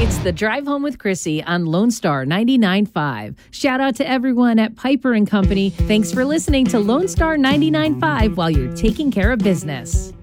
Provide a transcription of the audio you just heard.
It's the Drive Home with Chrissy on Lone Star 99.5. Shout out to everyone at Piper & Company. Thanks for listening to Lone Star 99.5 while you're taking care of business.